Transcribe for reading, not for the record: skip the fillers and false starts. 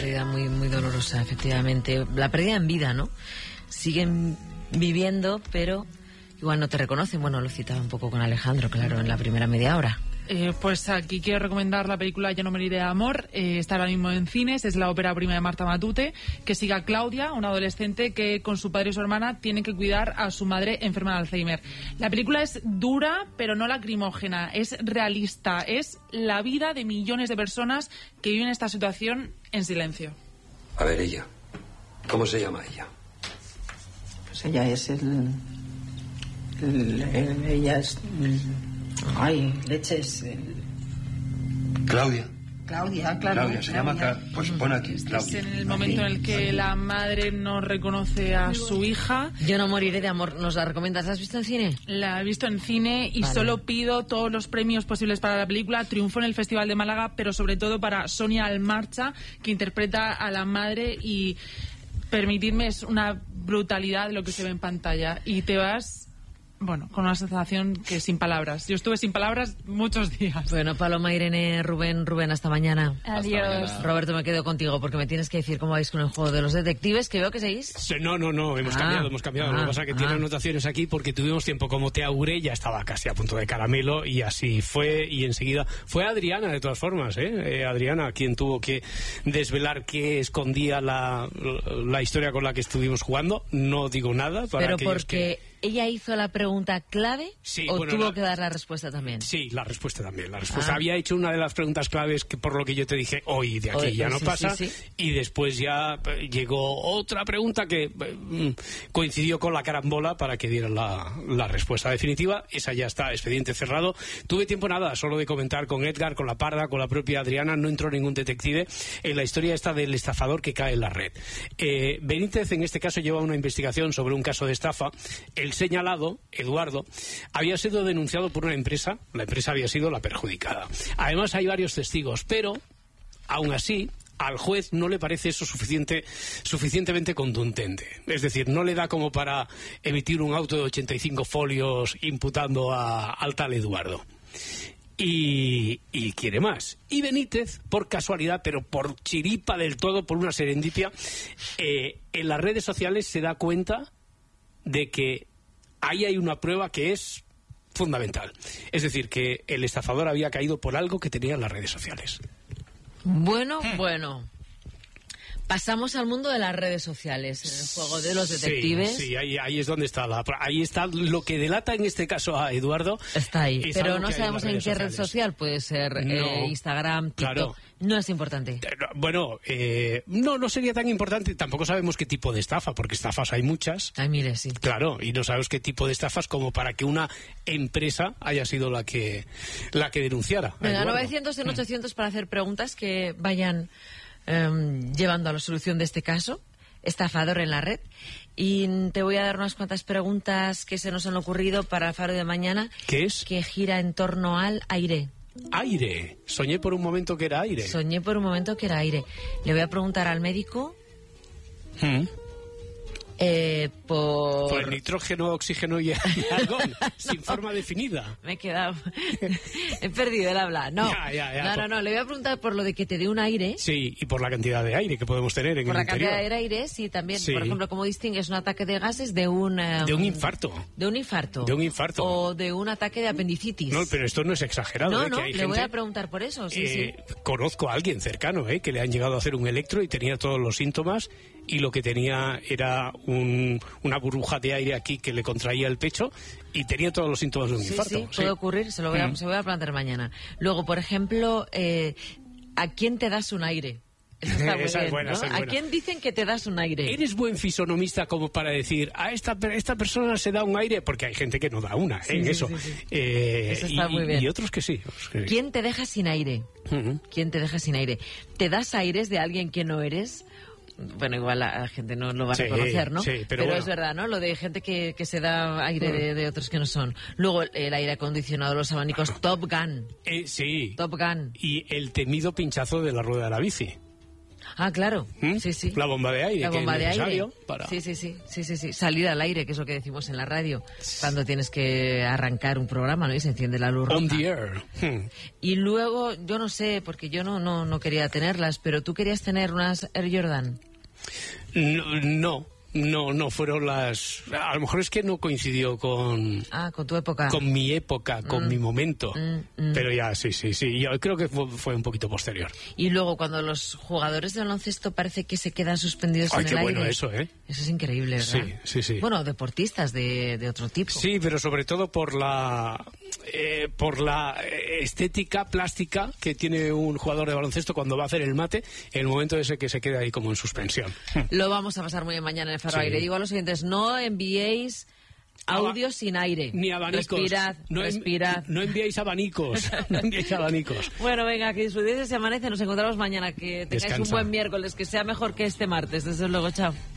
pérdida muy, muy dolorosa, efectivamente. La pérdida en vida, ¿no? Siguen viviendo, pero igual no te reconocen. Bueno, lo citaba un poco con Alejandro, claro, en la primera media hora. Pues aquí quiero recomendar la película Ya no moriré de amor. Está ahora mismo en cines. Es la ópera prima de Marta Matute, que sigue a Claudia, una adolescente que con su padre y su hermana tiene que cuidar a su madre enferma de Alzheimer. La película es dura, pero no lacrimógena. Es realista. Es la vida de millones de personas que viven esta situación en silencio. A ver, ella. ¿Cómo se llama ella? Pues ella es ella es... Ay, leches. Claudia. Claudia, claro. Claudia, se llama pues pon aquí, Claudia. Es en el momento en el que la madre no reconoce a su hija. Yo no moriré de amor, ¿nos la recomiendas? ¿La has visto en cine? La he visto en cine y solo pido todos los premios posibles para la película. Triunfó en el Festival de Málaga, pero sobre todo para Sonia Almarcha, que interpreta a la madre, y permitidme, es una brutalidad lo que se ve en pantalla. Y te vas... Bueno, con una sensación que sin palabras. Yo estuve sin palabras muchos días. Bueno, Paloma, Irene, Rubén, hasta mañana. Adiós. Hasta mañana. Roberto, me quedo contigo porque me tienes que decir cómo vais con el juego de los detectives, que veo que seguís. No, hemos cambiado. Lo que pasa es que tiene anotaciones aquí porque tuvimos tiempo, como te auguré, ya estaba casi a punto de caramelo y así fue, y enseguida fue Adriana, de todas formas, Adriana quien tuvo que desvelar qué escondía la historia con la que estuvimos jugando. No digo nada para pero aquellos porque ella hizo la pregunta clave, sí, o bueno, tuvo que dar la respuesta también. Sí, la respuesta también. La respuesta había hecho una de las preguntas claves, que por lo que yo te dije, hoy de aquí ya no pasa. Sí. Y después ya llegó otra pregunta que coincidió con la carambola para que dieran la respuesta definitiva. Esa ya está, expediente cerrado. Tuve tiempo nada, solo de comentar con Edgar, con la Parda, con la propia Adriana. No entró ningún detective en la historia esta del estafador que cae en la red. Benítez, en este caso, lleva una investigación sobre un caso de estafa. El señalado, Eduardo, había sido denunciado por una empresa. La empresa había sido la perjudicada. Además, hay varios testigos, pero aún así al juez no le parece eso suficientemente contundente. Es decir, no le da como para emitir un auto de 85 folios imputando al tal Eduardo. Y quiere más. Y Benítez, por casualidad, pero por chiripa del todo, por una serendipia, en las redes sociales se da cuenta de que ahí hay una prueba que es fundamental. Es decir, que el estafador había caído por algo que tenía en las redes sociales. Bueno. Pasamos al mundo de las redes sociales, en el juego de los detectives. Sí, ahí es donde está ahí está lo que delata en este caso a Eduardo. Está ahí, pero no sabemos en qué red social. Puede ser Instagram, TikTok. Claro. No es importante. Bueno, no sería tan importante. Tampoco sabemos qué tipo de estafa, porque estafas hay muchas. Ay, mire, sí. Claro, y no sabemos qué tipo de estafas como para que una empresa haya sido la que denunciara. Venga, 900 en 800 para hacer preguntas que vayan llevando a la solución de este caso, estafador en la red. Y te voy a dar unas cuantas preguntas que se nos han ocurrido para el Faro de mañana. ¿Qué es? Que gira en torno al aire. Aire. Soñé por un momento que era aire. Le voy a preguntar al médico por el nitrógeno, oxígeno y argón, sin forma definida. Me he quedado... He perdido el habla. No, le voy a preguntar por lo de que te dé un aire. Sí, y por la cantidad de aire que podemos tener en el interior. Por la cantidad de aire, sí, también. Sí. Por ejemplo, ¿cómo distingues un ataque de gases de un infarto? De un infarto. O de un ataque de apendicitis. No, pero esto no es exagerado. No, que hay le voy a preguntar por eso, sí. Conozco a alguien cercano, que le han llegado a hacer un electro y tenía todos los síntomas, y lo que tenía era una burbuja de aire aquí que le contraía el pecho y tenía todos los síntomas de un infarto. Sí, puede ocurrir, se voy a plantear mañana. Luego, por ejemplo, ¿a quién te das un aire? Eso está muy bien, buena, ¿no? ¿A quién dicen que te das un aire? ¿Eres buen fisonomista como para decir, a esta persona se da un aire? Porque hay gente que no da una, en eso. Sí. Eso está muy bien. Y otros que sí. ¿Quién te deja sin aire? ¿Quién te deja sin aire? ¿Te das aires de alguien que no eres? Bueno, igual la gente no lo va a reconocer, ¿no? Sí, pero bueno. Es verdad, ¿no? Lo de gente que se da aire de otros que no son. Luego el aire acondicionado, los abanicos, Top Gun. Sí. Top Gun. Y el temido pinchazo de la rueda de la bici. Ah, claro. Sí. La bomba de aire, la bomba de aire. Para... Sí. Salir al aire, que es lo que decimos en la radio, cuando tienes que arrancar un programa, ¿no? Y se enciende la luz roja. On the air. Y luego, yo no sé, porque yo no quería tenerlas, pero tú querías tener unas Air Jordan. No fueron las... A lo mejor es que no coincidió con... con tu época. Con mi época, con mi momento. Pero ya, sí. Yo creo que fue un poquito posterior. Y luego, cuando los jugadores de baloncesto parece que se quedan suspendidos en el aire... ¡Ay, qué bueno eso, eh! Eso es increíble, ¿verdad? Sí. Bueno, deportistas de otro tipo. Sí, pero sobre todo por la estética plástica que tiene un jugador de baloncesto cuando va a hacer el mate, en el momento ese que se queda ahí como en suspensión. Lo vamos a pasar muy bien mañana en el Faro Aire. Digo a los oyentes, no enviéis audios sin aire. Ni abanicos. Respirad. No enviéis abanicos. Bueno, venga, que disfrutéis ese amanece. Nos encontramos mañana. Que tengáis un buen miércoles, que sea mejor que este martes. Desde luego, chao.